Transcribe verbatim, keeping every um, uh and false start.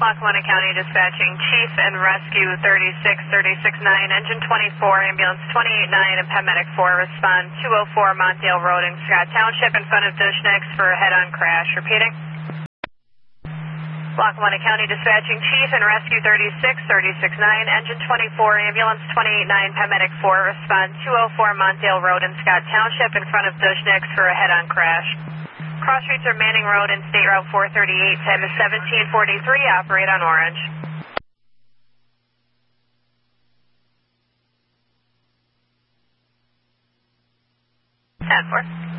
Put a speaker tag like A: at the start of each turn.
A: Lackawanna County Dispatching, Chief and Rescue thirty-six thirty-six nine, Engine twenty-four, Ambulance twenty-eight nine, and Paramedic four respond two oh four Montdale Road in Scott Township in front of Dushnicks for a head-on crash. Repeating. Lackawanna County Dispatching, Chief and Rescue thirty-six thirty-six nine, Engine twenty-four, Ambulance twenty-eight nine, Paramedic four respond two oh four Montdale Road in Scott Township in front of Dushnicks for a head-on crash. Cross streets are Manning Road and State Route four thirty-eight, time is seventeen forty-three, operate on orange. ten four.